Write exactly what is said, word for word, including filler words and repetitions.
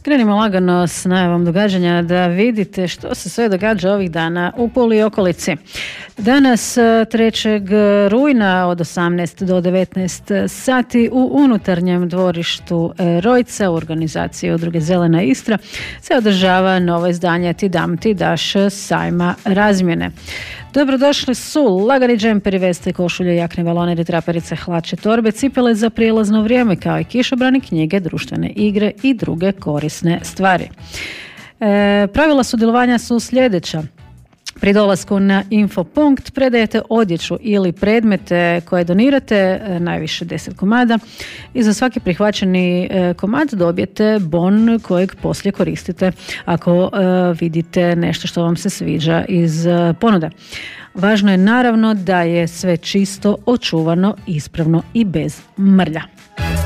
Krenimo lagano s najavom događanja da vidite što se sve događa ovih dana u Puli i okolici. Danas trećeg rujna od osamnaest do devetnaest sati u unutarnjem dvorištu Rojca u organizaciji Udruge Zelena Istra se održava novo izdanje Ti dam ti daš sajma razmjene. Dobrodošli su lagani džemperi, veste, košulje, jakne, baloneri, traperice, hlače, torbe, cipele za prijelazno vrijeme, kao i kišobrani, knjige, društvene igre i druge korisne stvari. E, pravila sudjelovanja su sljedeća. Pri dolasku na infopunkt predajete odjeću ili predmete koje donirate, najviše deset komada, i za svaki prihvaćeni komad dobijete bon kojeg poslije koristite ako vidite nešto što vam se sviđa iz ponude. Važno je naravno da je sve čisto, očuvano, ispravno i bez mrlja.